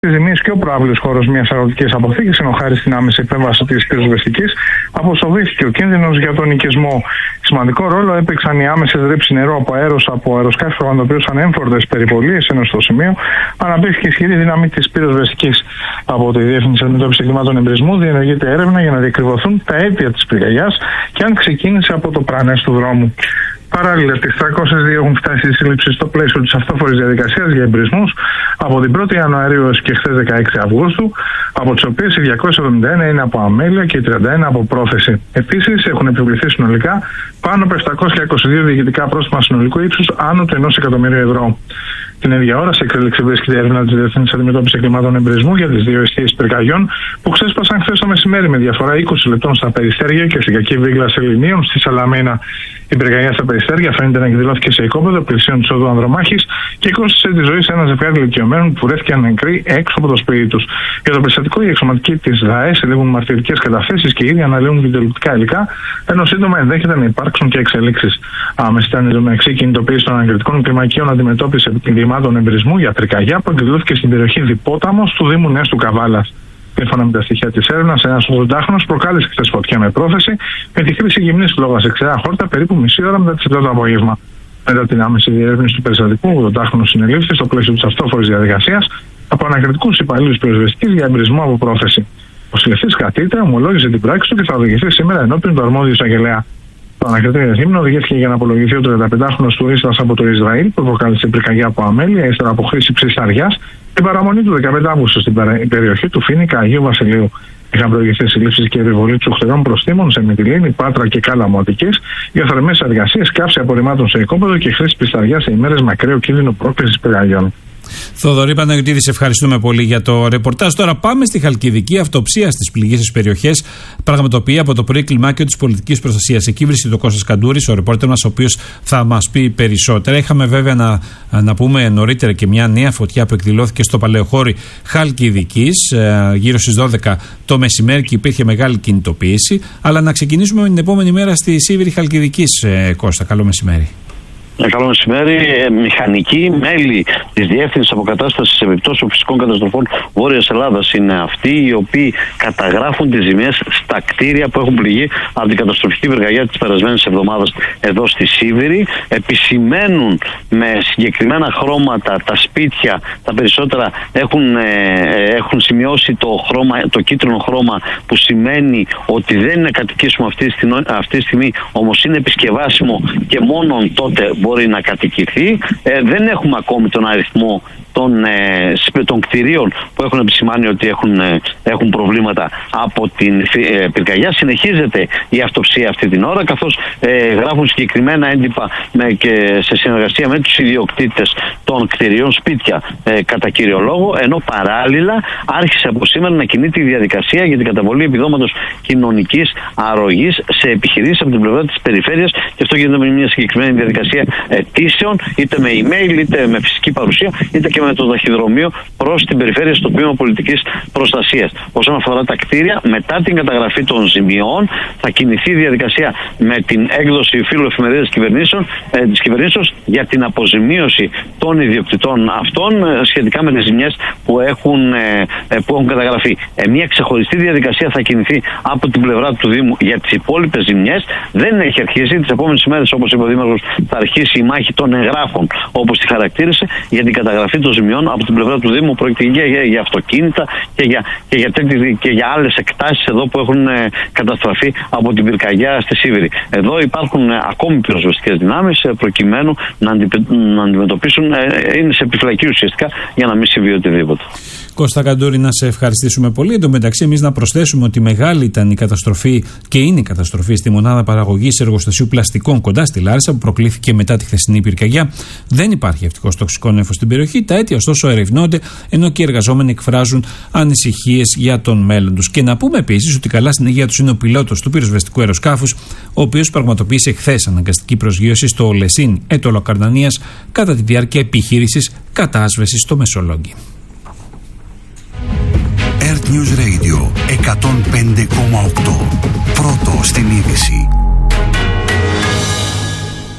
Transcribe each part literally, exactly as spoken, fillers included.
Τη ζημία και ο προάβλιος χώρος μιας αγροτικής αποθήκης, ενώ χάρη στην άμεση επέμβαση της πυροσβεστικής αποσοβήθηκε ο κίνδυνος για τον οικισμό. Σημαντικό ρόλο έπαιξαν οι άμεσες ρήψεις νερού από αέρος από αεροσκάφη που πραγματοποιούσαν έμφορτες περιπολίες, ενώ στο σημείο αναπτύχθηκε ισχυρή δύναμη της πυροσβεστικής. Από τη Διεύθυνση Αντιμετώπισης Εγκλημάτων Εμπρισμού διενεργείται έρευνα για να διεκριβωθούν τα αίτια της πυρκαγιάς και αν ξεκίνησε από το πρανές του δρόμου. Παράλληλα, τις τριακόσιες δύο έχουν φτάσει οι σύλληψεις στο πλαίσιο της αυτόφορης διαδικασίας για εμπρισμούς από την πρώτη Ιανουαρίου έως και χθες δεκαέξι Αυγούστου, από τις οποίες οι διακόσιες εβδομήντα ένα είναι από αμέλεια και οι τριάντα ένα από πρόθεση. Επίσης, έχουν επιβληθεί συνολικά πάνω από επτακόσια είκοσι δύο διοικητικά πρόστιμα συνολικού ύψους άνω του ενός εκατομμυρίου ευρώ. Την ίδια ώρα, σε εξέλιξη βρίσκεται η έρευνα της Διεθνής Αντιμετώπισης Εγκλημάτων Εμπρισμού για τις δύο αιστείες πυρκαγιών που ξέσπασαν χθες το μεσημέρι με διαφορά είκοσι λεπτών στα Περιστέρια και στην κακή βίγλα Σεληνίων στη Σαλαμίνα. Η πυρκαγιά στα Περιστέρια φαίνεται να εκδηλώθηκε σε οικόπεδο πλησίων της οδού Ανδρομάχης και κόστησε τη ζωή σε ένα ζευγάρι ηλικιωμένων που βρέθηκαν νεκροί έξω από το σπίτι τους. Για το περιστατικό, οι εξωματικοί της ΔΑΕ συλλέγουν μαρτυρικές καταθέσεις και ήδη αναλύουν βιντεοληπτικά υλικά, ενώ σύντομα ενδέχεται να υπάρξουν και εξελίξεις. Άμεσα ήταν η δομεξή κινητοποίηση των ανακριτικών κλιμακίων αντιμετώπισης εγκλημάτων εμπρισμού για πυρκαγιά που εκδηλώθηκε στην περιοχή Διπόταμος του Δήμου Νέας του Καβάλας. Σύμφωνα με τα στοιχεία της έρευνας, ένας ογδοντάχρονος προκάλεσε χθες φωτιά με πρόθεση με τη χρήση γυμνής φλόγα σε ξερά χόρτα περίπου μισή ώρα μετά τις επτά το απόγευμα. Μετά την άμεση διερεύνηση του περιστατικού, ο ογδοντάχρονος συνελήφθη στο πλαίσιο της αυτόφορης διαδικασίας από ανακριτικούς υπαλλήλους πυροσβεστικής για εμπρισμό από πρόθεση. Ο συλληφθής κατήτρα ομολόγησε την πράξη του και θα οδηγηθεί σήμερα ενώπιον του αρμόδιου εισαγγελέα. Το ανακριτικό αντικείμενο οδηγήθηκε για να απολογηθεί ο τριανταπεντάχρονος τουρίστας από το Ισραήλ που προκάλεσε πυρκαγιά από αμέλεια ύστερα από χρήση ψυσαριάς την παραμονή του δεκαπέντε Αυγούστου στην περιοχή του Φοίνικα Αγίου Βασιλείου. Είχαν προηγηθεί συλλήψεις και επιβολή τσουχτερών προστίμων σε Μυτιλήνη, Πάτρα και Κάλαμο Αττικής για θερμές εργασίες, καύση απορριμμάτων σε οικόπεδο και χρήση ψυσαριάς σε ημέρες με ακραίο κίνδυνο πρόκλησης πυρκαγιών. Θοδωρή Παναγιωτήδη, σε ευχαριστούμε πολύ για το ρεπορτάζ. Τώρα πάμε στη Χαλκιδική. Αυτοψία στις πληγήσεις περιοχές πραγματοποιεί από το πρωί κλιμάκιο της πολιτικής προστασίας. Εκεί βρίσκεται ο Κώστας Καντούρης, ο ρεπόρτερ μας, ο οποίος θα μας πει περισσότερα. Είχαμε βέβαια να, να πούμε νωρίτερα και μια νέα φωτιά που εκδηλώθηκε στο Παλαιοχώρι Χαλκιδικής γύρω στις δώδεκα το μεσημέρι και υπήρχε μεγάλη κινητοποίηση. Αλλά να ξεκινήσουμε με την επόμενη μέρα στη Σίβηρη Χαλκιδικής. Κώστα, καλό μεσημέρι. Καλό μεσημέρι. Μηχανικοί μέλη της Διεύθυνσης Αποκατάστασης Επιπτώσεων Φυσικών Καταστροφών Βόρειας Ελλάδας είναι αυτοί οι οποίοι καταγράφουν τις ζημιές στα κτίρια που έχουν πληγεί από την καταστροφική πυρκαγιά της περασμένης εβδομάδας εδώ στη Σίβηρη. Επισημαίνουν με συγκεκριμένα χρώματα τα σπίτια, τα περισσότερα έχουν, ε, έχουν σημειώσει το, χρώμα, το κίτρινο χρώμα που σημαίνει ότι δεν είναι κατοικήσιμο αυτή τη στιγμή, αυτή τη στιγμή όμως είναι επισκευάσιμο και μόνον τότε μπορεί να κατοικηθεί. Ε, δεν έχουμε ακόμη τον αριθμό των, ε, των κτηρίων που έχουν επισημάνει ότι έχουν, ε, έχουν προβλήματα από την ε, πυρκαγιά. Συνεχίζεται η αυτοψία αυτή την ώρα, καθώς ε, γράφουν συγκεκριμένα έντυπα με, και σε συνεργασία με τους ιδιοκτήτες των κτηρίων σπίτια ε, κατά κύριο λόγο, ενώ παράλληλα άρχισε από σήμερα να κινείται η διαδικασία για την καταβολή επιδόματος κοινωνικής αρρωγής σε επιχειρήσεις από την πλευρά της περιφέρειας, και αυτό γίνεται με μια συγκεκριμένη διαδικασία αιτήσεων, είτε με email, είτε με φυσική παρουσία, είτε και με το ταχυδρομείο προς την περιφέρεια στο τμήμα πολιτικής προστασίας. Όσον αφορά τα κτίρια, μετά την καταγραφή των ζημιών, θα κινηθεί η διαδικασία με την έκδοση φύλου εφημερίδας κυβερνήσεων, ε, της κυβερνήσεως για την αποζημίωση των ιδιοκτητών αυτών ε, σχετικά με τις ζημιές που έχουν, ε, ε, που έχουν καταγραφεί. Ε, μια ξεχωριστή διαδικασία θα κινηθεί από την πλευρά του Δήμου για τις υπόλοιπες ζημιές. Δεν έχει αρχίσει. Τις επόμενες ημέρες, όπως είπε ο Δήμαρχος, θα αρχίσει η μάχη των εγγράφων, όπως τη χαρακτήρισε, για την καταγραφή των ζημιών από την πλευρά του Δήμου. Πρόκειται για, για, για αυτοκίνητα και για, και για, τέτοι, και για άλλες εκτάσεις εδώ που έχουν ε, καταστραφεί από την πυρκαγιά στη Σίβηρη. Εδώ υπάρχουν ε, ακόμη πυροσβεστικές δυνάμεις ε, προκειμένου να, αντι, να αντιμετωπίσουν, ε, είναι σε επιφυλακή ουσιαστικά για να μην συμβεί οτιδήποτε. Κώστα Καντούρη, να σε ευχαριστήσουμε πολύ. Εν τω μεταξύ, εμείς να προσθέσουμε ότι μεγάλη ήταν η καταστροφή και είναι η καταστροφή στη μονάδα παραγωγής εργοστασίου πλαστικών κοντά στη Λάρισα που προκλήθηκε μετά τη χθεσινή πυρκαγιά. Δεν υπάρχει ευτυχώς τοξικό νέφος στην περιοχή. Τα αίτια ωστόσο ερευνώνται, ενώ και οι εργαζόμενοι εκφράζουν ανησυχίες για τον μέλλον τους. Και να πούμε επίσης ότι καλά στην υγεία τους είναι ο πιλότος του πυροσβεστικού αεροσκάφους, ο οποίος πραγματοποίησε χθες αναγκαστική προσγείωση στο Ολεσίν Έτωλο Καρνανίας κατά τη διάρκεια επιχείρησης κατάσβεσης στο Μεσολόγγι. Earth News Radio εκατόν πέντε κόμμα οκτώ. Πρώτο στην είδηση.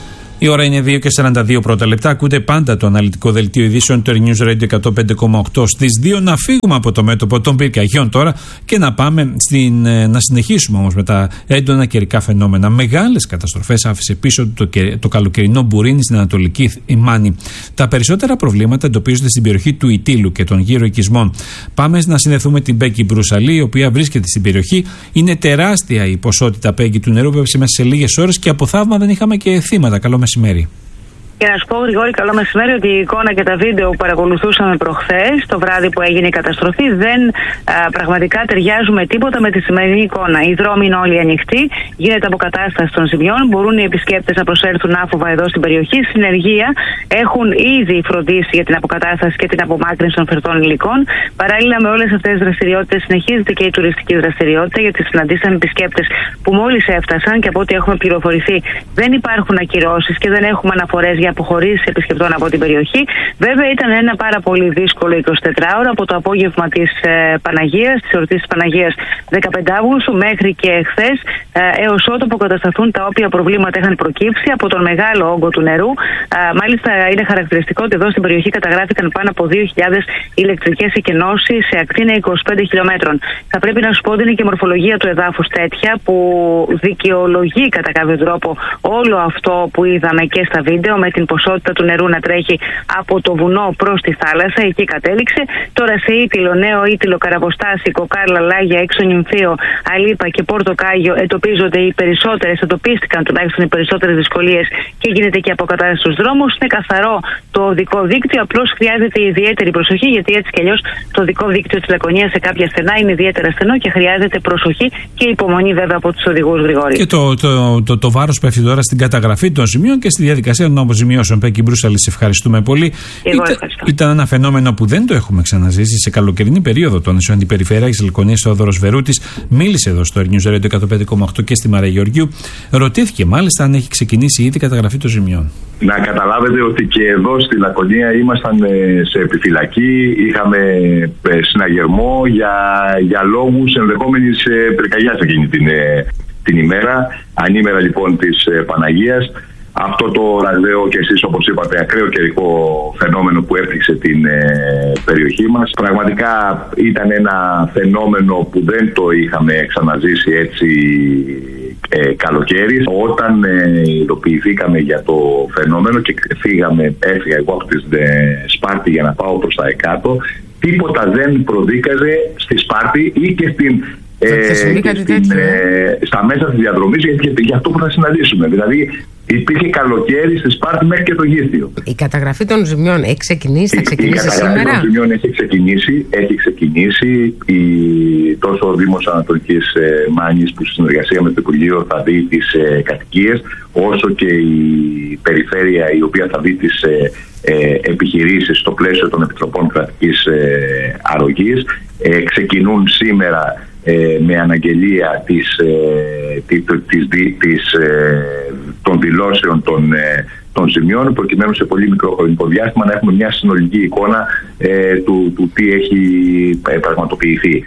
Η ώρα είναι δύο και σαράντα δύο πρώτα λεπτά. Ακούτε πάντα το αναλυτικό δελτίο ειδήσεων του News Radio εκατόν πέντε κόμμα οκτώ. Στις δύο να φύγουμε από το μέτωπο των πυρκαγιών τώρα και να πάμε στην, να συνεχίσουμε όμως με τα έντονα καιρικά φαινόμενα. Μεγάλες καταστροφές άφησε πίσω το, το καλοκαιρινό μπουρίνι στην Ανατολική Μάνη. Τα περισσότερα προβλήματα εντοπίζονται στην περιοχή του Ιτήλου και των γύρω οικισμών. Πάμε να συνδεθούμε την Πέγκη Μπρουσαλή, η οποία βρίσκεται στην περιοχή. Είναι τεράστια η ποσότητα, Πέγκη, του νερού που έπεσε μέσα σε λίγες ώρες και από θαύμα δεν είχαμε και θύματα. Καλό μεσημέρι. Και να σου πω, Γρηγόρη, καλό μεσημέρι, ότι η εικόνα και τα βίντεο που παρακολουθούσαμε προχθές, το βράδυ που έγινε η καταστροφή, δεν α, πραγματικά ταιριάζουν με τίποτα με τη σημερινή εικόνα. Οι δρόμοι είναι όλοι ανοιχτοί, γίνεται αποκατάσταση των ζημιών, μπορούν οι επισκέπτες να προσέλθουν άφοβα εδώ στην περιοχή. Συνεργεία έχουν ήδη φροντίσει για την αποκατάσταση και την απομάκρυνση των φερτών υλικών. Παράλληλα με όλες αυτές τις δραστηριότητες συνεχίζεται και η τουριστική δραστηριότητα, γιατί συναντήσαμε επισκέπτες που μόλις έφτασαν και από ό,τι έχουμε πληροφορηθεί δεν υπάρχουν ακυρώσεις και δεν έχουμε αναφορές για αποχωρήσεις επισκεπτών από την περιοχή. Βέβαια, ήταν ένα πάρα πολύ δύσκολο εικοσιτετράωρο από το απόγευμα της ε, Παναγίας, της εορτής της Παναγίας δεκαπέντε Αυγούστου μέχρι και χθες, ε, έως ότου αποκατασταθούν τα όποια προβλήματα είχαν προκύψει από τον μεγάλο όγκο του νερού. Ε, μάλιστα, είναι χαρακτηριστικό ότι εδώ στην περιοχή καταγράφηκαν πάνω από δύο χιλιάδες ηλεκτρικές εκενώσεις σε ακτίνα είκοσι πέντε χιλιόμετρων. Θα πρέπει να σου πω ότι είναι και η μορφολογία του εδάφους τέτοια που δικαιολογεί κατά κάποιο τρόπο όλο αυτό που είδαμε και στα βίντεο, με την ποσότητα του νερού να τρέχει από το βουνό προς τη θάλασσα. Εκεί κατέληξε. Τώρα σε Ήτυλο, Νέο Ήτυλο, Καραποστάσικο, Κάρλα, Λάγια, Έξω Νυμφίο, Αλίπα και Πόρτο Κάγιο εντοπίζονται οι περισσότερες, εντοπίστηκαν τουλάχιστον οι περισσότερες δυσκολίες και γίνεται και αποκατάσταση στους δρόμους. Είναι καθαρό το οδικό δίκτυο, απλώς χρειάζεται ιδιαίτερη προσοχή, γιατί έτσι κι αλλιώς το οδικό δίκτυο της Λακωνίας σε κάποια στενά είναι ιδιαίτερα στενό και χρειάζεται προσοχή και υπομονή βέβαια από τους οδηγούς, Γρηγόρη. Και το, το, το, το βάρος πέφτει τώρα στην καταγραφή των σημείων και στη διαδικασία των αποζημιώσεων. Πέγκη Μπρουσαλή, σε ευχαριστούμε πολύ. Ήταν, ήταν ένα φαινόμενο που δεν το έχουμε ξαναζήσει σε καλοκαιρινή περίοδο. Τον Αντιπεριφερειάρχης Λεκωνίας Θεόδωρος Βερούτης μίλησε εδώ στο News Radio εκατόν πέντε κόμμα οκτώ και στη Μαρία Γεωργίου. Ρωτήθηκε μάλιστα αν έχει ξεκινήσει ήδη η καταγραφή των ζημιών. Να καταλάβετε ότι και εδώ στη Λακωνία ήμασταν σε επιφυλακή, είχαμε συναγερμό για, για λόγους ενδεχόμενης πυρκαγιάς εκείνη την, την ημέρα, ανήμερα λοιπόν της Παναγίας. Αυτό το ραγδαίο και εσείς όπως είπατε ακραίο καιρικό φαινόμενο που έπληξε την ε, περιοχή μας, πραγματικά ήταν ένα φαινόμενο που δεν το είχαμε ξαναζήσει έτσι ε, καλοκαίρι. Όταν ε, ειδοποιηθήκαμε για το φαινόμενο και φύγαμε, έφυγα εγώ από τη ε, Σπάρτη για να πάω προς τα εκάτω, τίποτα δεν προδίκαζε στη Σπάρτη ή και στην Ε, στην, ε, στα μέσα της διαδρομής για, για, για αυτό που θα συναντήσουμε. Δηλαδή υπήρχε καλοκαίρι στη Σπάρτη μέχρι και το Γήθιο. Η καταγραφή των ζημιών έχει ξεκινήσει, θα ξεκινήσει η, η σήμερα. Η καταγραφή των ζημιών έχει ξεκινήσει, έχει ξεκινήσει. Η, τόσο ο Δήμος Ανατολικής ε, Μάνης που στη συνεργασία με το Υπουργείο θα δει τις ε, κατοικίες, όσο και η περιφέρεια η οποία θα δει τις ε, ε, επιχειρήσεις στο πλαίσιο των Επιτροπών Κρατικής ε, Αρρωγής. Ε, ξεκινούν σήμερα Ε, με αναγγελία της, ε, της, της, της, ε, των δηλώσεων των, ε, των ζημιών, προκειμένου σε πολύ μικρό χρονικό διάστημα να έχουμε μια συνολική εικόνα ε, του, του τι έχει ε, πραγματοποιηθεί.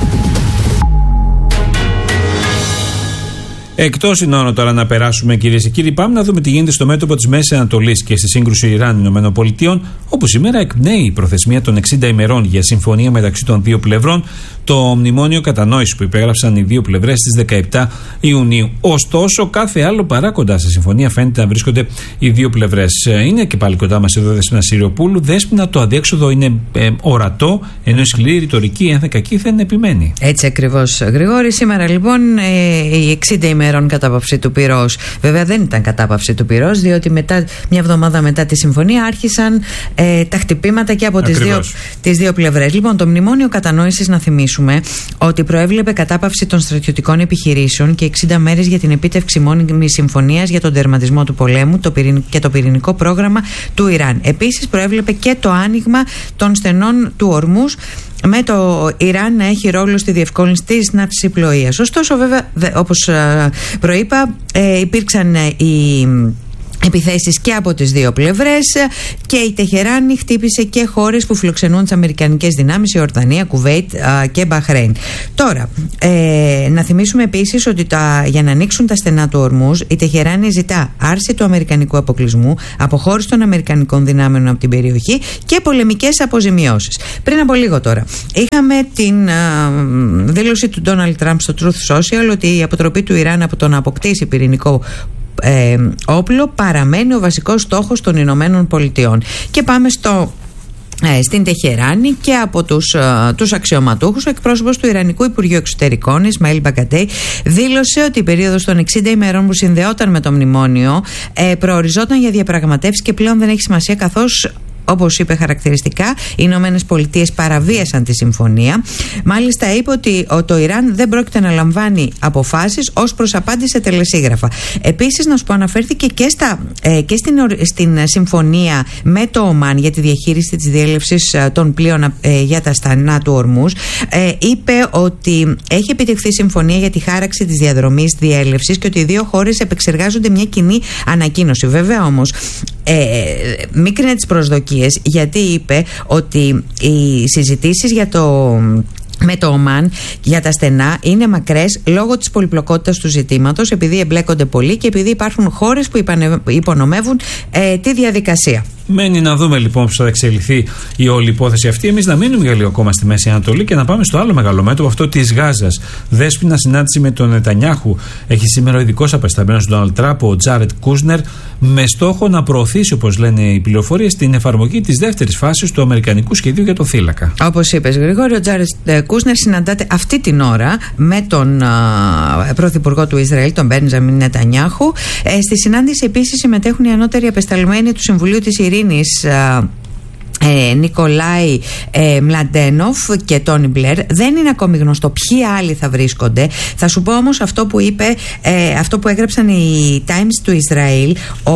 Εκτός συνόρων τώρα να περάσουμε, κυρίες και κύριοι, πάμε να δούμε τι γίνεται στο μέτωπο της Μέσης Ανατολής και στη σύγκρουση Ιράν-ΗΠΑ, όπου σήμερα εκπνέει η προθεσμία των εξήντα ημερών για συμφωνία μεταξύ των δύο πλευρών, το μνημόνιο κατανόησης που υπέγραψαν οι δύο πλευρές στις δεκαεπτά Ιουνίου. Ωστόσο, κάθε άλλο παρά κοντά στη συμφωνία φαίνεται να βρίσκονται οι δύο πλευρές. Είναι και πάλι κοντά μας εδώ Δέσποινα Σιριοπούλου. Δέσποινα, το αδιέξοδο είναι ε, ορατό, ενώ η σκληρή ρητορική ένθεκακήθεν επιμένει. Έτσι ακριβώς, Γρηγόρη. Σήμερα λοιπόν ε, οι εξήντα ημερών κατάπαυση του πυρός. Βέβαια δεν ήταν κατάπαυση του πυρός, διότι μετά, μια εβδομάδα μετά τη συμφωνία άρχισαν ε, τα χτυπήματα και από τις δύο, τις δύο πλευρές. Λοιπόν, το μνημόνιο κατανόησης, να θυμίσουμε, ότι προέβλεπε κατάπαυση των στρατιωτικών επιχειρήσεων και εξήντα μέρες για την επίτευξη μόνιμης συμφωνίας για τον τερματισμό του πολέμου το πυρην, και το πυρηνικό πρόγραμμα του Ιράν. Επίσης, προέβλεπε και το άνοιγμα των στενών του Ορμούζ, με το Ιράν να έχει ρόλο στη διευκόλυνση της ναυσιπλοείας. Ωστόσο, βέβαια, όπως προείπα, υπήρξαν οι επιθέσεις και από τις δύο πλευρές, και η Τεχεράνη χτύπησε και χώρες που φιλοξενούν τις αμερικανικές δυνάμεις, η Ορδανία, Κουβέιτ και Μπαχρέιν. Τώρα, ε, να θυμίσουμε επίσης ότι τα, για να ανοίξουν τα στενά του Ορμούζ, η Τεχεράνη ζητά άρση του αμερικανικού αποκλεισμού, αποχώρηση των αμερικανικών δυνάμεων από την περιοχή και πολεμικές αποζημιώσεις. Πριν από λίγο τώρα είχαμε την α, δήλωση του Ντόναλντ Τραμπ στο Truth Social ότι η αποτροπή του Ιράν από το να αποκτήσει πυρηνικό Ε, όπλο παραμένει ο βασικός στόχος των Ηνωμένων Πολιτειών. Και πάμε στο Ε, στην Τεχεράνη, και από τους, ε, τους αξιωματούχους, ο εκπρόσωπος του Ιρανικού Υπουργείου Εξωτερικών, Ισμαήλ Μπαγκαντέι, δήλωσε ότι η περίοδος των εξήντα ημερών που συνδεόταν με το μνημόνιο ε, προοριζόταν για διαπραγματεύσεις και πλέον δεν έχει σημασία, καθώς, όπως είπε χαρακτηριστικά, οι Ηνωμένες Πολιτείες παραβίασαν τη συμφωνία. Μάλιστα είπε ότι το Ιράν δεν πρόκειται να λαμβάνει αποφάσεις ως προς απάντηση σε τελεσίγραφα. Επίσης, να σου πω, αναφέρθηκε και, στα, ε, και στην, στην συμφωνία με το Ομάν για τη διαχείριση της διέλευσης των πλοίων ε, για τα στενά του Ορμούζ. Ε, είπε ότι έχει επιτευχθεί συμφωνία για τη χάραξη της διαδρομής διέλευσης και ότι οι δύο χώρες επεξεργάζονται μια κοινή ανακοίνωση. Βέβαια όμως, ε, μίκρινε τις προσδοκίες, γιατί είπε ότι οι συζητήσεις για το... με το Ομάν για τα στενά είναι μακρές λόγω της πολυπλοκότητας του ζητήματος, επειδή εμπλέκονται πολλοί και επειδή υπάρχουν χώρες που υπονομεύουν ε, τη διαδικασία. Μένει να δούμε λοιπόν πώς θα εξελιχθεί η όλη υπόθεση αυτή. Εμείς να μείνουμε για λίγο ακόμα στη Μέση Ανατολή και να πάμε στο άλλο μεγάλο μέτωπο, αυτό της Γάζας. Δέσποινα συνάντηση με τον Νετανιάχου έχει σήμερα ο ειδικός απεσταλμένος του Ντόναλντ Τραμπ, ο Τζάρετ Κούσνερ, με στόχο να προωθήσει, όπως λένε οι πληροφορίες, την εφαρμογή της δεύτερης φάσης του αμερικανικού σχεδίου για το θύλακα. Όπως είπες, Γρηγόρη, ο Τζάρετ Κούσνερ συναντάται αυτή την ώρα με τον α, πρωθυπουργό του Ισραήλ, τον Μπέντζαμιν Νετανιάχου. Ε, στη συνάντηση επίσης συμμετέχουν οι ανώτεροι απεσταλμένοι του Συμβουλίου της Ειρήνης, Ε, Νικολάη ε, Μλαντένοφ και Τόνι Μπλερ. Δεν είναι ακόμη γνωστό ποιοι άλλοι θα βρίσκονται. Θα σου πω όμως αυτό που είπε, ε, αυτό που έγραψαν οι Times του Ισραήλ,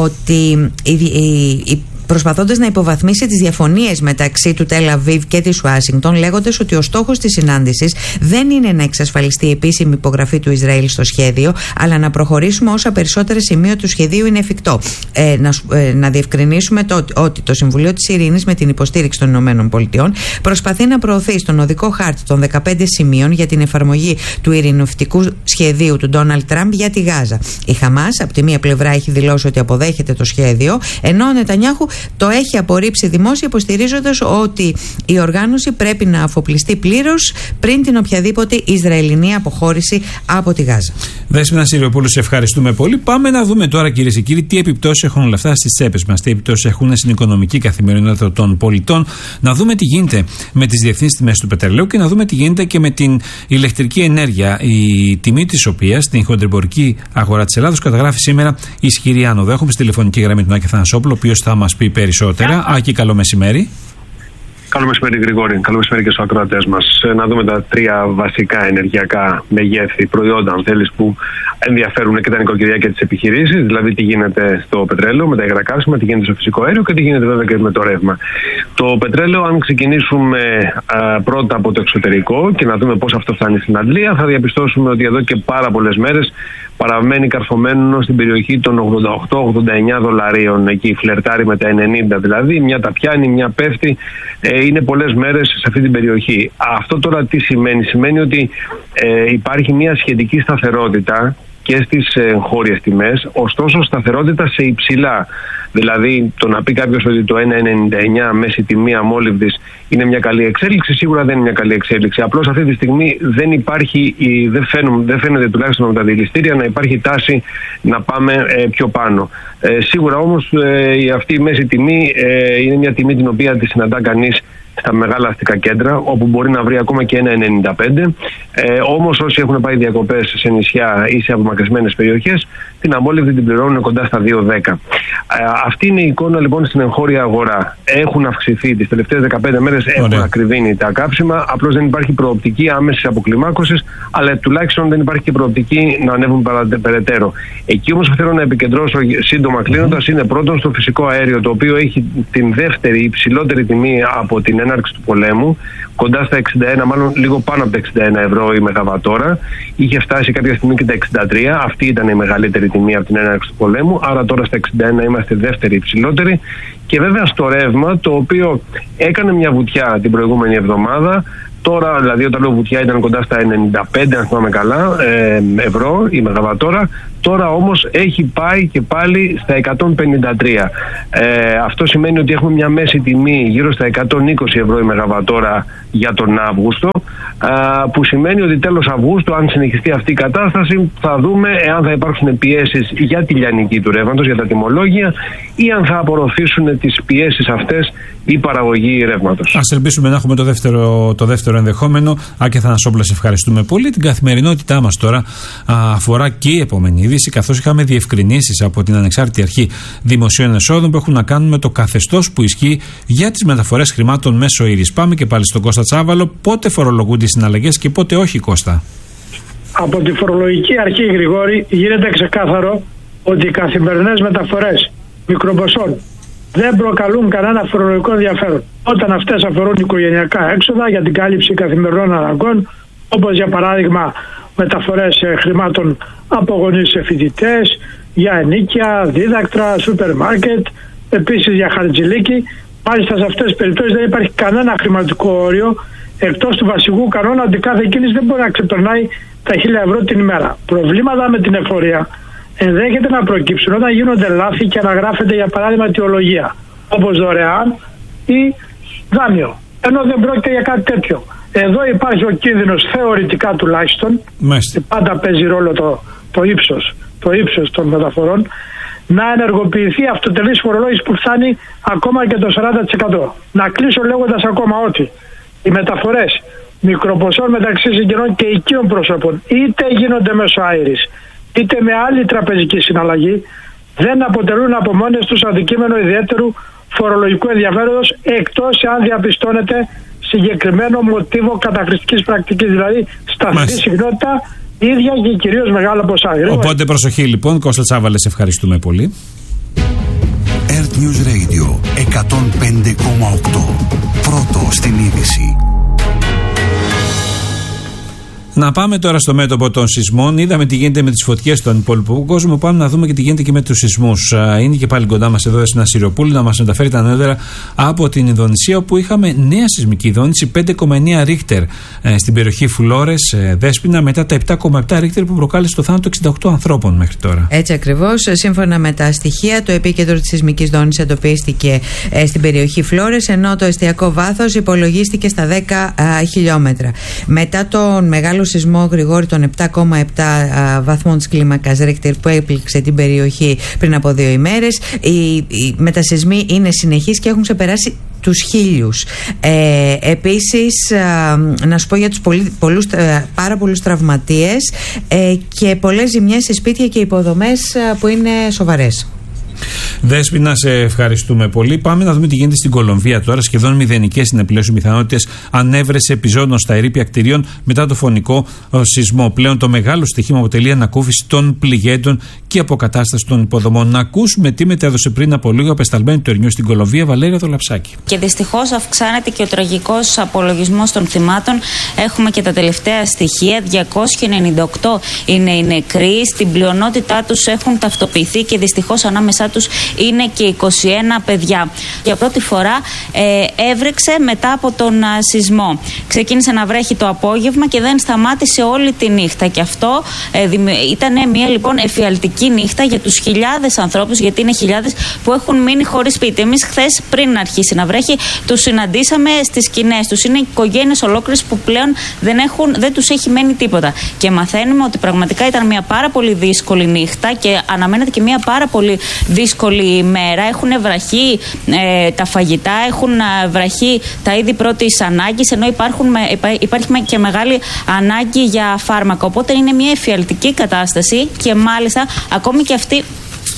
ότι η, η, η προσπαθώντας να υποβαθμίσει τις διαφωνίες μεταξύ του Τελ Αβίβ και της Ουάσιγκτον, λέγοντας ότι ο στόχος της συνάντησης δεν είναι να εξασφαλιστεί η επίσημη υπογραφή του Ισραήλ στο σχέδιο, αλλά να προχωρήσουμε όσα περισσότερα σημεία του σχεδίου είναι εφικτό. Ε, να, ε, να διευκρινίσουμε το, ότι το Συμβουλίο της Ειρήνης, με την υποστήριξη των Ηνωμένων Πολιτειών, προσπαθεί να προωθεί στον οδικό χάρτη των δεκαπέντε σημείων για την εφαρμογή του ειρηνευτικού σχεδίου του Ντόναλντ Τραμπ για τη Γάζα. Η Χαμάς, από τη μία πλευρά, έχει δηλώσει ότι αποδέχεται το σχέδιο, ενώ ο Νετανιάχου το έχει απορρίψει δημόσια, υποστηρίζοντας ότι η οργάνωση πρέπει να αφοπλιστεί πλήρως πριν την οποιαδήποτε Ισραηλινή αποχώρηση από τη Γάζα. Δέσποινα Συριοπούλου, σε ευχαριστούμε πολύ. Πάμε να δούμε τώρα, κυρίες και κύριοι, τι επιπτώσεις έχουν όλα αυτά στις τσέπες μας, τι επιπτώσεις έχουν στην οικονομική καθημερινότητα των πολιτών. Να δούμε τι γίνεται με τις διεθνείς τιμές του πετρελαίου και να δούμε τι γίνεται και με την ηλεκτρική ενέργεια, η τιμή της οποίας στην χοντρεμπορική αγορά της Ελλάδος καταγράφει σήμερα ισχυρή άνοδο. Έχουμε στη τηλεφωνική γραμμή τον Άκη Θανασόπουλο, ο οποίος θα μας πει περισσότερα. Άκη, καλό μεσημέρι. Καλό μεσημέρι, Γρηγόρη. Καλό μεσημέρι και στους ακροατές μας. Να δούμε τα τρία βασικά ενεργειακά μεγέθη προϊόντα, αν θέλεις, που ενδιαφέρουν και τα νοικοκυριά και τις επιχειρήσεις. Δηλαδή, τι γίνεται στο πετρέλαιο με τα υγρά καύσιμα, τι γίνεται στο φυσικό αέριο και τι γίνεται βέβαια και με το ρεύμα. Το πετρέλαιο, αν ξεκινήσουμε α, πρώτα από το εξωτερικό και να δούμε πώς αυτό φτάνει στην Αντλία, θα διαπιστώσουμε ότι εδώ και πάρα πολλές μέρες παραμένει καρφωμένο στην περιοχή των ογδόντα οκτώ ογδόντα εννιά δολαρίων. Εκεί φλερτάρει με τα ενενήντα, δηλαδή μια τα πιάνει, μια πέφτει. Ε, είναι πολλές μέρες σε αυτή την περιοχή. Αυτό τώρα τι σημαίνει? Σημαίνει ότι ε, υπάρχει μια σχετική σταθερότητα και στις εγχώριες τιμές, ωστόσο σταθερότητα σε υψηλά. Δηλαδή, το να πει κάποιος ότι το ένα ενενήντα εννιά μέση τιμή αμόλυβδης είναι μια καλή εξέλιξη, σίγουρα δεν είναι μια καλή εξέλιξη. Απλώς αυτή τη στιγμή δεν υπάρχει, δεν, φαίνουν, δεν φαίνεται τουλάχιστον με τα δηληστήρια να υπάρχει τάση να πάμε ε, πιο πάνω. Ε, σίγουρα όμως ε, αυτή η μέση τιμή ε, είναι μια τιμή την οποία τη συναντά κανείς στα μεγάλα αστικά κέντρα, όπου μπορεί να βρει ακόμα και ένα ενενήντα πέντε. Ε, όμως όσοι έχουν πάει διακοπές σε νησιά ή σε απομακρυσμένες περιοχές, την αμόλυβδη την πληρώνουν κοντά στα δύο δέκα. Ε, αυτή είναι η εικόνα λοιπόν στην εγχώρια αγορά. Έχουν αυξηθεί τις τελευταίες δεκαπέντε μέρες, έχουν ακριβήνει τα κάψιμα. Απλώς δεν υπάρχει προοπτική άμεσης αποκλιμάκωσης, αλλά τουλάχιστον δεν υπάρχει και προοπτική να ανέβουν περαιτέρω. Εκεί όμως που θέλω να επικεντρώσω σύντομα κλείνοντας είναι πρώτον στο φυσικό αέριο, το οποίο έχει την δεύτερη υψηλότερη τιμή από την έναρξη του πολέμου, κοντά στα εξήντα ένα, μάλλον λίγο πάνω από τα εξήντα ένα ευρώ η μεγαβατόρα. Είχε φτάσει κάποια στιγμή και τα εξήντα τρία. Αυτή ήταν η μεγαλύτερη τιμή από την έναρξη του πολέμου. Άρα τώρα στα εξήντα ένα είμαστε δεύτερη υψηλότερη. Και βέβαια στο ρεύμα, το οποίο έκανε μια βουτιά την προηγούμενη εβδομάδα. Τώρα, δηλαδή, όταν λέω βουτιά, ήταν κοντά στα ενενήντα πέντε, αν θυμάμαι καλά, ε, ευρώ η μεγαβατόρα. Τώρα όμως έχει πάει και πάλι στα εκατόν πενήντα τρία. Ε, αυτό σημαίνει ότι έχουμε μια μέση τιμή γύρω στα εκατόν είκοσι ευρώ η μεγαβατόρα για τον Αύγουστο, α, που σημαίνει ότι τέλος Αυγούστου, αν συνεχιστεί αυτή η κατάσταση, θα δούμε εάν θα υπάρξουν πιέσεις για τη λιανική του ρεύματος, για τα τιμολόγια, ή αν θα απορροφήσουν τις πιέσεις αυτές η παραγωγή ρεύματος. Ας ελπίσουμε να έχουμε το δεύτερο, το δεύτερο ενδεχόμενο. Άκη Θανασόπουλα, σε ευχαριστούμε πολύ. Την καθημερινότητά μας τώρα α, αφορά και η επόμενη είδηση, καθώς είχαμε διευκρινήσεις από την Ανεξάρτητη Αρχή Δημοσίων Εσόδων που έχουν να κάνουν με το καθεστώς που ισχύει για τις μεταφορές χρημάτων μέσω ήρης. Πάμε και πάλι στον Κώστα Τσάβαλο. Πότε φορολογούνται οι συναλλαγές και πότε όχι, Κώστα? Από τη φορολογική αρχή, Γρηγόρη, γίνεται ξεκάθαρο ότι οι καθημερινές μεταφορές μικροποσών δεν προκαλούν κανένα φορολογικό ενδιαφέρον όταν αυτές αφορούν οικογενειακά έξοδα για την κάλυψη καθημερινών αναγκών, όπως για παράδειγμα μεταφορές χρημάτων από γονείς σε φοιτητές, για ενίκια, δίδακτρα, σούπερ μάρκετ, επίσης για χαρτζηλίκι. Μάλιστα σε αυτές τις περιπτώσεις δεν υπάρχει κανένα χρηματικό όριο, εκτός του βασικού κανόνα ότι κάθε κίνηση δεν μπορεί να ξεπερνάει τα χίλια ευρώ την ημέρα. Προβλήματα με την εφορία ενδέχεται να προκύψουν όταν γίνονται λάθη και αναγράφεται για παράδειγμα αιτιολογία, όπως δωρεάν ή δάνειο, ενώ δεν πρόκειται για κάτι τέτοιο. Εδώ υπάρχει ο κίνδυνος, θεωρητικά τουλάχιστον, και πάντα παίζει ρόλο το, το ύψος, το ύψος των μεταφορών, να ενεργοποιηθεί αυτοτελής φορολόγηση που φτάνει ακόμα και το σαράντα τοις εκατό. Να κλείσω λέγοντας ακόμα ότι οι μεταφορές μικροποσών μεταξύ συγγενών και οικείων προσώπων, είτε γίνονται μέσω άειρης, είτε με άλλη τραπεζική συναλλαγή, δεν αποτελούν από μόνες τους αντικείμενο ιδιαίτερου φορολογικού ενδιαφέροντος, εκτός αν διαπιστώνεται συγκεκριμένο μοτίβο καταχρηστικής πρακτικής, δηλαδή σταθερή συχνότητα, ίδια και κυρίως μεγάλα ποσά. Οπότε προσοχή λοιπόν. Κώστα Τσάβαλε, σε ευχαριστούμε πολύ. Earth News Radio εκατόν πέντε κόμμα οκτώ. Πρώτο στην είδηση. Να πάμε τώρα στο μέτωπο των σεισμών. Είδαμε τι γίνεται με τις φωτιές στον υπόλοιπο κόσμο. Πάμε να δούμε και τι γίνεται και με τους σεισμούς. Είναι και πάλι κοντά μας εδώ στην Ασυριοπούλη να μας μεταφέρει τα νεότερα από την Ινδονησία, όπου είχαμε νέα σεισμική δόνηση πέντε κόμμα εννέα ρίχτερ στην περιοχή Φλόρες, Δέσποινα, μετά τα επτά κόμμα επτά ρίχτερ που προκάλεσε το θάνατο εξήντα οκτώ ανθρώπων μέχρι τώρα. Έτσι ακριβώς. Σύμφωνα με τα στοιχεία, το επίκεντρο της σεισμικής δόνησης εντοπίστηκε στην περιοχή Φλόρες, ενώ το εστιακό βάθος υπολογίστηκε στα δέκα χιλιόμετρα. Μετά τον μεγάλο σεισμό, Γρηγόρη, των επτά κόμμα επτά βαθμών της κλίμακας Ρίχτερ που έπληξε την περιοχή πριν από δύο ημέρες, οι, οι μετασεισμοί είναι συνεχείς και έχουν ξεπεράσει τους χίλιους. Ε, επίσης, ε, να σου πω για τους πολύ, πολλούς, ε, πάρα πολλούς τραυματίες ε, και πολλές ζημιές σε σπίτια και υποδομές ε, που είναι σοβαρές. Δέσποινα, σε ευχαριστούμε πολύ. Πάμε να δούμε τι γίνεται στην Κολομβία τώρα. Σχεδόν μηδενικές είναι πλέον οι πιθανότητες ανέβρεση επιζώντων στα ερείπια κτηρίων μετά το φωνικό σεισμό. Πλέον το μεγάλο στοιχείο αποτελεί ανακούφιση των πληγέντων και αποκατάσταση των υποδομών. Να ακούσουμε τι μετέδωσε πριν από λίγο απεσταλμένη του Ερνιού στην Κολομβία, Βαλέρια Δολαψάκη. Και δυστυχώς αυξάνεται και ο τραγικός απολογισμός των θυμάτων. Έχουμε και τα τελευταία στοιχεία. διακόσιοι ενενήντα οκτώ είναι οι νεκροί. Στην πλειονότητά τους έχουν ταυτοποιηθεί και δυστυχώς ανάμεσά τους είναι και είκοσι ένα παιδιά. Για πρώτη φορά ε, έβρεξε μετά από τον α, σεισμό. Ξεκίνησε να βρέχει το απόγευμα και δεν σταμάτησε όλη τη νύχτα. Και αυτό ε, ήταν μια λοιπόν εφιαλτική νύχτα για τους χιλιάδες ανθρώπους, γιατί είναι χιλιάδες που έχουν μείνει χωρίς σπίτι. Εμείς χθες, πριν αρχίσει να βρέχει, τους συναντήσαμε στις σκηνές τους. Είναι οικογένειες ολόκληρες που πλέον δεν, έχουν, δεν τους έχει μένει τίποτα. Και μαθαίνουμε ότι πραγματικά ήταν μια πάρα πολύ δύσκολη νύχτα και αναμένεται και μια πάρα πολύ δύσκολη ημέρα. Έχουν βραχεί ε, τα φαγητά, έχουν βραχεί τα είδη πρώτης ανάγκης, ενώ υπάρχουν, υπάρχει και μεγάλη ανάγκη για φάρμακα. Οπότε είναι μια εφιαλτική κατάσταση και μάλιστα ακόμη και αυτοί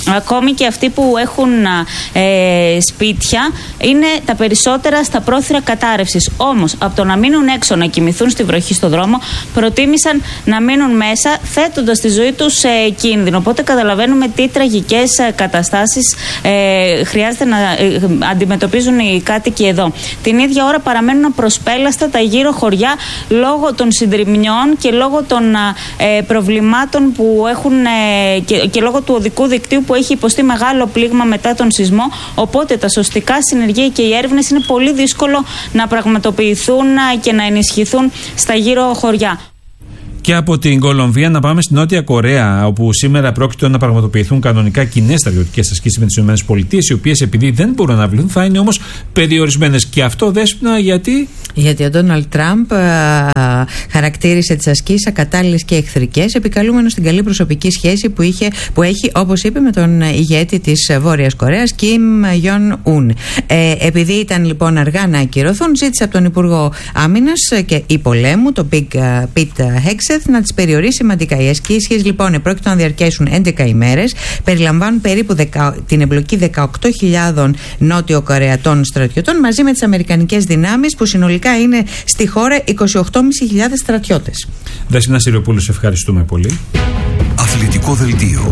Ακόμη και αυτοί που έχουν ε, σπίτια είναι τα περισσότερα στα πρόθυρα κατάρρευσης. Όμως, από το να μείνουν έξω, να κοιμηθούν στη βροχή στο δρόμο, προτίμησαν να μείνουν μέσα, θέτοντας τη ζωή τους σε κίνδυνο. Οπότε καταλαβαίνουμε τι τραγικές καταστάσεις ε, χρειάζεται να ε, αντιμετωπίζουν οι κάτοικοι εδώ. Την ίδια ώρα παραμένουν απροσπέλαστα τα γύρω χωριά λόγω των συντριμμιών και λόγω των ε, προβλημάτων που έχουν ε, και, και λόγω του οδικού δικτύου που έχει υποστεί μεγάλο πλήγμα μετά τον σεισμό. Οπότε τα σωστικά συνεργεία και οι έρευνες είναι πολύ δύσκολο να πραγματοποιηθούν και να ενισχυθούν στα γύρω χωριά. Και από την Κολομβία να πάμε στη Νότια Κορέα, όπου σήμερα πρόκειται να πραγματοποιηθούν κανονικά κοινές στρατιωτικές ασκήσεις με τις ΗΠΑ, οι οποίες επειδή δεν μπορούν να αναβληθούν θα είναι όμως περιορισμένες. Και αυτό, Δέσποινα, γιατί. Γιατί ο Ντόναλντ Τραμπ χαρακτήρισε τις ασκήσεις ακατάλληλες και εχθρικές, επικαλούμενος την καλή προσωπική σχέση που, είχε, που έχει, όπως είπε, με τον ηγέτη της Βόρειας Κορέας, Κιμ Γιον Ουν. Ε, επειδή ήταν λοιπόν αργά να ακυρωθούν, ζήτησε από τον Υπουργό Άμυνας και ή πολέμου, τον Πιτ Χέξετ, να τις περιορίσει σημαντικά. Οι ασκήσεις λοιπόν επρόκειτο να διαρκέσουν έντεκα ημέρες, περιλαμβάνουν περίπου δεκα, την εμπλοκή δεκαοκτώ χιλιάδων Νότιο Κορεατών στρατιωτών μαζί με τις αμερικανικές δυνάμεις που συνολικά είναι στη χώρα είκοσι οκτώ χιλιάδες πεντακόσιοι στρατιώτες. Δέσποινα Συριοπούλου, σε ευχαριστούμε πολύ. Αθλητικό δελτίο.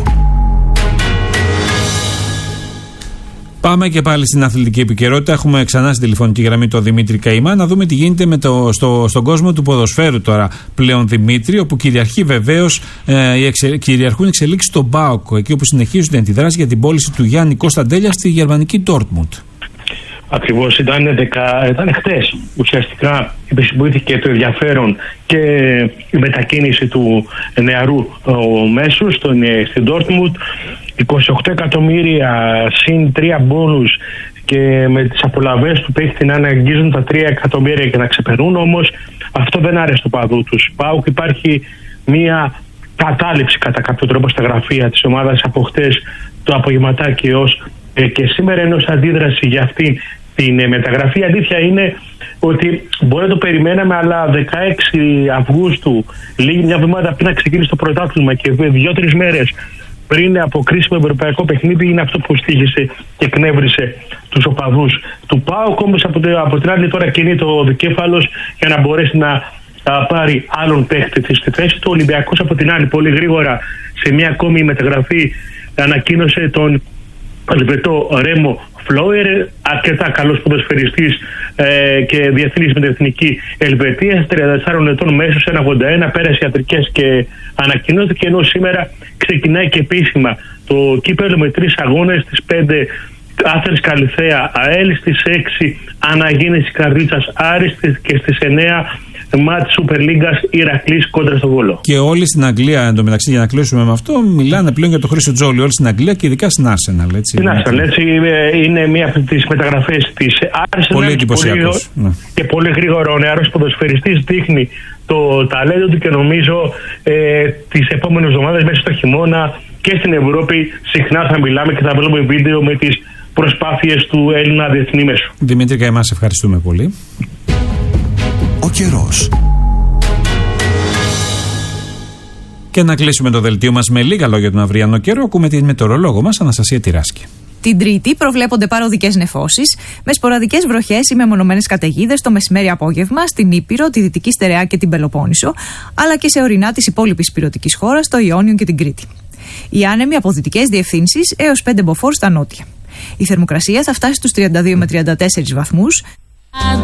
Πάμε και πάλι στην αθλητική επικαιρότητα. Έχουμε ξανά στην τηλεφωνική γραμμή τον Δημήτρη Καημά να δούμε τι γίνεται με το, στο, στον κόσμο του ποδοσφαίρου τώρα πλέον, Δημήτρη, όπου κυριαρχεί βεβαίως ε, εξε, κυριαρχούν εξελίξεις στον ΠΑΟΚ, εκεί όπου συνεχίζουν την αντιδράση για την πώληση του Γιάννη Κωνσταντέλια στη γερμανική Ντόρτμουντ. Ακριβώς, ήταν, ήταν χτες ουσιαστικά επισημοποιήθηκε το ενδιαφέρον και η μετακίνηση του νεαρού ο, μέσου στον, στην Ντόρτμουντ. είκοσι οκτώ εκατομμύρια συν τρία μπόνους και με τις απολαβές του παίχτη να αναγγίζουν τα τρία εκατομμύρια και να ξεπερνούν, όμως αυτό δεν άρεσε το παδού τους. ΠΑΟΚ υπάρχει μια κατάληψη κατά κάποιο τρόπο στα γραφεία της ομάδας από χτες το απογευματάκι έως ε, και σήμερα, ενός αντίδραση για αυτή την ε, μεταγραφή. Η αλήθεια είναι ότι μπορεί να το περιμέναμε, αλλά δεκαέξι Αυγούστου, λίγη μια εβδομάδα πριν να ξεκίνησε το πρωτάθλημα και δύο-τρεις μέρες πριν από κρίσιμο ευρωπαϊκό παιχνίδι, είναι αυτό που στοίχησε και εκνεύρισε τους οπαδούς του ΠΑΟΚ. Όμως από, από την άλλη τώρα κινεί το δικέφαλος για να μπορέσει να α, πάρει άλλον παίχτη στη θέση του. Ο Ολυμπιακός από την άλλη πολύ γρήγορα σε μια ακόμη μεταγραφή ανακοίνωσε τον Ελβετό Ρέμο Φλόιερ, αρκετά καλός ποδοσφαιριστής ε, και διεθνής με την εθνική Ελβετία, τριάντα τεσσάρων ετών μέσος, ένα ογδόντα ένα, πέρασε ιατρικές και ανακοινώθηκε, ενώ σήμερα ξεκινάει και επίσημα το κύπελλο με τρεις αγώνες, στις πέντε Άθερς Καλυθέα ΑΕΛ, στις έξι Αναγέννηση Καρδίτσας Άριστης και στις εννέα μάτς Σούπερ Λίγκας Ηρακλής κόντρα στο Βόλο. Και όλοι στην Αγγλία, εντωμεταξύ, για να κλείσουμε με αυτό, μιλάνε πλέον για τον Χρήστο Τζόλι. Όλοι στην Αγγλία και ειδικά στην Arsenal. Έτσι, στην Arsenal, έτσι, είναι μία από τις μεταγραφές της Arsenal. Πολύ εντυπωσιακός. Ναι. Και πολύ γρήγορα ο νεαρός ποδοσφαιριστής δείχνει το ταλέντο του και νομίζω ε, τις επόμενες εβδομάδες μέσα στο χειμώνα και στην Ευρώπη συχνά θα μιλάμε και θα βλέπουμε βίντεο με τις προσπάθειες του Έλληνα διεθνή μέσου. Δημήτρη Καημά, σε ευχαριστούμε πολύ. Ο καιρός. Και να κλείσουμε το δελτίο μας με λίγα λόγια του αυριανό καιρό. Ακούμε την μετεωρολόγο μας, Αναστασία Τυράσκη. Την Τρίτη προβλέπονται παροδικές νεφώσεις με σποραδικές βροχές ή μεμονωμένες καταιγίδες το μεσημέρι-απόγευμα στην Ήπειρο, τη Δυτική Στερεά και την Πελοπόννησο, αλλά και σε ορεινά της υπόλοιπης ηπειρωτικής χώρας, το Ιόνιο και την Κρήτη. Οι άνεμοι από δυτικές διευθύνσεις έως πέντε μποφόρ στα νότια. Η θερμοκρασία θα φτάσει στους τριάντα δύο με τριάντα τέσσερις βαθμούς.